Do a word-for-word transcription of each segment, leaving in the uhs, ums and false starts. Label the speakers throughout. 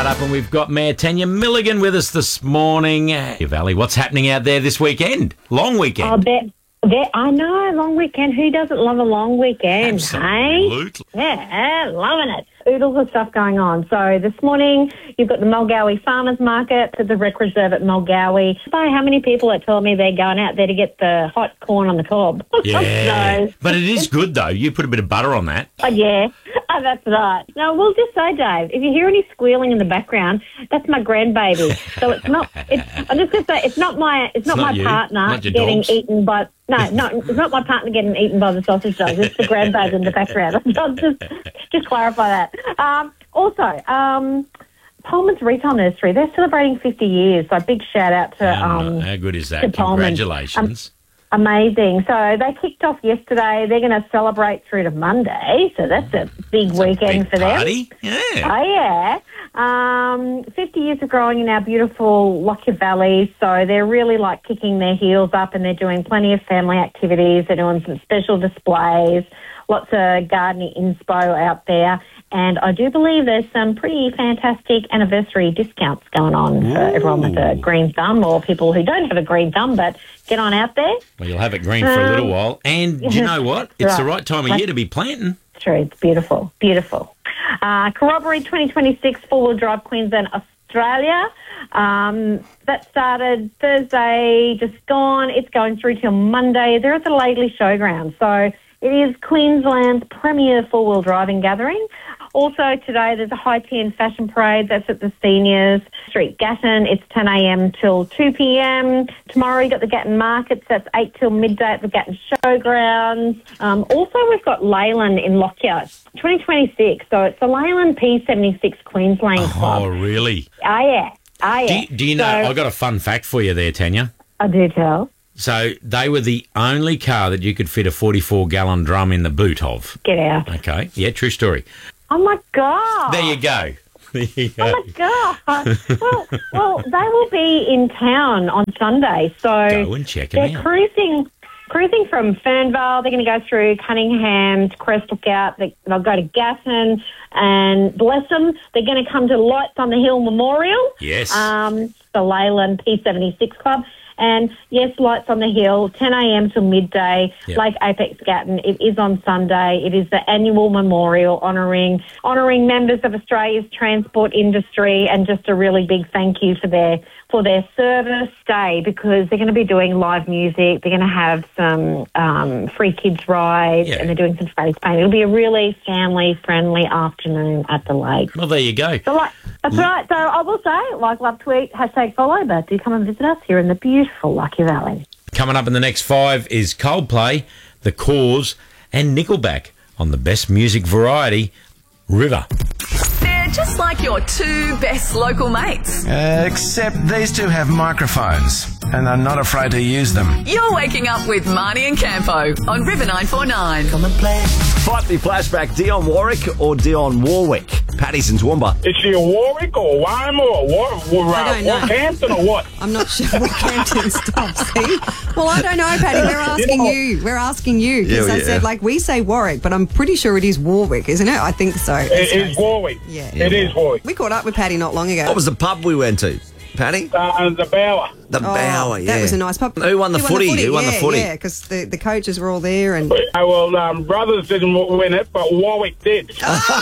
Speaker 1: up, and we've got Mayor Tanya Milligan with us this morning. Hey, Valley, what's happening out there this weekend? Long weekend.
Speaker 2: I bet. That, I know, long weekend. Who doesn't love a long weekend,
Speaker 1: Absolutely.
Speaker 2: hey? Yeah, loving it. Oodles of stuff going on. So this morning, you've got the Mulgowie Farmers Market at the Rec Reserve at Mulgowie. By how many people are telling me they're going out there to get the hot corn on the cob?
Speaker 1: Yeah.
Speaker 2: So,
Speaker 1: but it is good, though. You put a bit of butter on that.
Speaker 2: oh, yeah. Oh, that's right. Now, we'll just say, Dave, if you hear any squealing in the background, that's my grandbaby. So it's not. It's, I'm just going to say, it's not my. It's,
Speaker 1: It's
Speaker 2: not,
Speaker 1: not
Speaker 2: my
Speaker 1: you,
Speaker 2: partner
Speaker 1: not your
Speaker 2: getting
Speaker 1: dogs.
Speaker 2: eaten by. No, no, it's not my partner getting eaten by the sausage dogs. It's the grandbaby in the background. I'll just just clarify that. Um, also, um, Pullman's Retail Nursery, they're celebrating fifty years. So big shout out to. Um,
Speaker 1: How good is that?
Speaker 2: to Pullman.
Speaker 1: Congratulations.
Speaker 2: Um, Amazing. So they kicked off yesterday. They're going to celebrate through to Monday. So that's a big weekend
Speaker 1: Big
Speaker 2: for them.
Speaker 1: party. Yeah.
Speaker 2: Oh, yeah. Um, fifty years of growing in our beautiful Lockyer Valley. So they're really like kicking their heels up, and they're doing plenty of family activities. They're doing some special displays, lots of gardening inspo out there. And I do believe there's some pretty fantastic anniversary discounts going on for everyone with a green thumb, or people who don't have a green thumb but get on out there.
Speaker 1: Well, you'll have it green for a little
Speaker 2: Um,
Speaker 1: while. And do you know what? It's the
Speaker 2: right.
Speaker 1: right time of year to be planting.
Speaker 2: It's true. It's beautiful. Beautiful. Uh, Corroboree twenty twenty-six four-wheel drive Queensland, Australia. Um, that started Thursday, just gone. It's going through till Monday. They're at the Laidley Showground. So it is Queensland's premier four-wheel driving gathering. Also today there's a high tea and fashion parade. That's at the Seniors Street, Gatton. It's ten a.m. till two p.m. Tomorrow you've got the Gatton Markets. That's eight till midday at the Gatton Showgrounds. Um, also we've got Leyland in Lockyer, twenty twenty-six. So it's the Leyland P seventy-six Queensland Club.
Speaker 1: Oh, really?
Speaker 2: Oh, yeah. Oh, yeah.
Speaker 1: Do you, do you know,
Speaker 2: So,
Speaker 1: I've got a fun fact for you there, Tanya.
Speaker 2: I do tell.
Speaker 1: So they were the only car that you could fit a forty-four gallon drum in the boot of.
Speaker 2: Get out.
Speaker 1: Okay. Yeah, true story.
Speaker 2: Oh, my God.
Speaker 1: There you go. There you go.
Speaker 2: Oh, my God. well, well, they will be in town on Sunday. So
Speaker 1: Go and check
Speaker 2: they're
Speaker 1: them out.
Speaker 2: cruising cruising from Fernvale. They're going to go through Cunningham to Crest Lookout. They, they'll go to Gatton, and bless them, they're going to come to Lights on the Hill Memorial.
Speaker 1: Yes.
Speaker 2: Um, the Leyland P seventy-six Club. And, yes, Lights on the Hill, ten a.m. till midday,
Speaker 1: Yep.
Speaker 2: Lake Apex Gatton. It is on Sunday. It is the annual memorial honouring honouring members of Australia's transport industry, and just a really big thank you for their for their service day, because they're going to be doing live music. They're going to have some um, free kids rides,
Speaker 1: Yeah.
Speaker 2: and they're doing some face paint. It'll be a really family-friendly afternoon at the lake.
Speaker 1: Well, there you go.
Speaker 2: So, like, that's right. So I will say, like, love, tweet, hashtag follow, but do come and visit us here in the beautiful Lucky Valley.
Speaker 1: Coming up in the next five is Coldplay, The Cause, and Nickelback on the best music variety, River.
Speaker 3: They're just like your two best local mates.
Speaker 4: Uh, except these two have microphones and are not afraid to use them.
Speaker 3: You're waking up with Marnie and Campo on River nine four nine.
Speaker 4: Come and play.
Speaker 5: Fight me flashback, Dion Warwick or Dion Warwick? Patty's in Toowoomba.
Speaker 6: Is she a Warwick or Weimar or what? War,
Speaker 7: I don't know.
Speaker 6: Hampton or what?
Speaker 7: I'm not sure what Campton stops. See? Well, I don't know, Patty. We're asking
Speaker 6: know-
Speaker 7: you. We're asking you because
Speaker 5: Yeah,
Speaker 7: I
Speaker 5: yeah.
Speaker 7: said, like, we say Warwick, but I'm pretty sure it is Warwick, isn't it? I think so.
Speaker 6: It is Warwick.
Speaker 7: Yeah.
Speaker 6: It is Warwick.
Speaker 7: We caught up with Patty not long ago.
Speaker 5: What was the pub we went to? Patty?
Speaker 6: Uh, the Bower.
Speaker 5: The
Speaker 7: Oh,
Speaker 5: Bower, yeah.
Speaker 7: That was a nice pub.
Speaker 5: Who won the footy? Who won the
Speaker 7: Yeah,
Speaker 5: footy?
Speaker 7: Yeah, because the, the coaches were all there and...
Speaker 6: Uh, well, um, Brothers didn't win it, but Warwick did.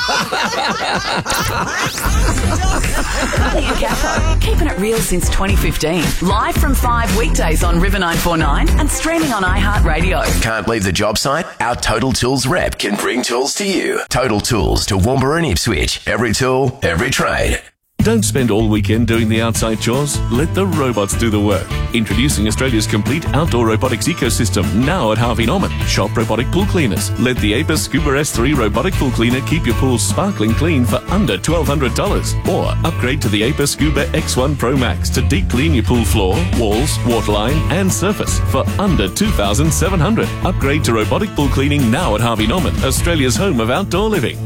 Speaker 3: Marnie and Campo, keeping it real since twenty fifteen. Live from five weekdays on River nine four nine and streaming on iHeartRadio.
Speaker 8: Can't leave the job site? Our Total Tools rep can bring tools to you. Total Tools to Toowoomba and Ipswich. Every tool, every trade.
Speaker 9: Don't spend all weekend doing the outside chores. Let the robots do the work. Introducing Australia's complete outdoor robotics ecosystem now at Harvey Norman. Shop robotic pool cleaners. Let the Apis Scuba S three robotic pool cleaner keep your pool sparkling clean for under twelve hundred dollars. Or upgrade to the Apis Scuba X one Pro Max to deep clean your pool floor, walls, waterline and surface for under two thousand seven hundred dollars. Upgrade to robotic pool cleaning now at Harvey Norman, Australia's home of outdoor living.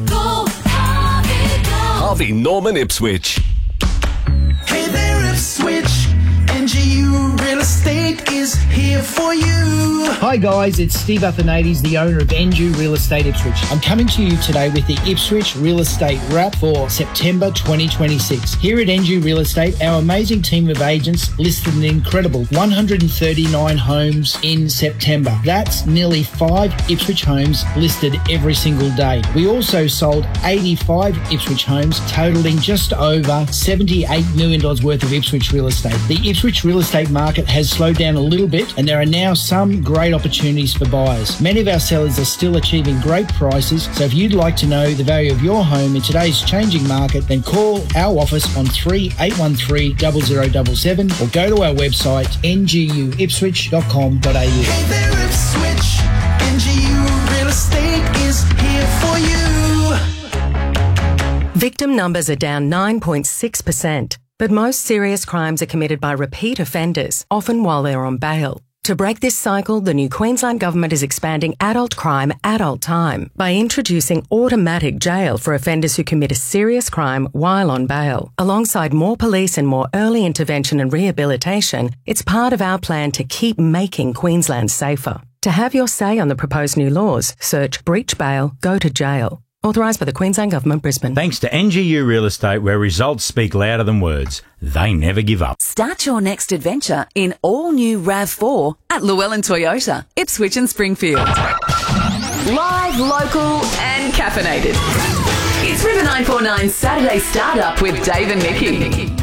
Speaker 5: Harvey Norman Ipswich.
Speaker 4: Hey there, Ipswich. Angie, you ready?
Speaker 10: Real Estate is here for you.
Speaker 11: Hi guys, it's Steve Athanades, the owner of N G Real Estate Ipswich. I'm coming to you today with the Ipswich Real Estate Wrap for September twenty twenty-six. Here at N G Real Estate, our amazing team of agents listed an incredible one hundred thirty-nine homes in September. That's nearly five Ipswich homes listed every single day. We also sold eighty-five Ipswich homes, totaling just over seventy-eight million dollars worth of Ipswich real estate. The Ipswich real estate market has slowed down a little bit, and there are now some great opportunities for buyers. Many of our sellers are still achieving great prices, so if you'd like to know the value of your home in today's changing market, then call our office on three eight one three, zero zero seven seven or go to our website n g u ipswich dot com dot a u.
Speaker 10: Hey there, Ipswich. N G U Real Estate is here for you.
Speaker 12: Victim numbers are down nine point six percent, but most serious crimes are committed by repeat offenders, often while they're on bail. To break this cycle, the new Queensland Government is expanding adult crime, adult time by introducing automatic jail for offenders who commit a serious crime while on bail. Alongside more police and more early intervention and rehabilitation, it's part of our plan to keep making Queensland safer. To have your say on the proposed new laws, search breach bail, go to jail. Authorised by the Queensland Government, Brisbane.
Speaker 1: Thanks to N G U Real Estate, where results speak louder than words. They never give up.
Speaker 3: Start your next adventure in all-new RAV four at Llewellyn Toyota, Ipswich and Springfield. Live, local and caffeinated. It's River nine four nine Saturday Startup with Dave and Nikki.